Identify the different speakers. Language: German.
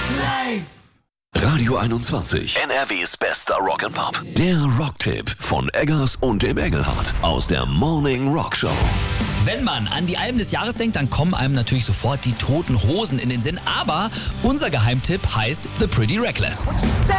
Speaker 1: Radio 21, NRWs bester Rock'n'Pop. Der Rocktipp von Eggers und dem Engelhardt aus der Morning Rock Show.
Speaker 2: Wenn man an die Alben des Jahres denkt, dann kommen einem natürlich sofort die Toten Hosen in den Sinn. Aber unser Geheimtipp heißt The Pretty Reckless.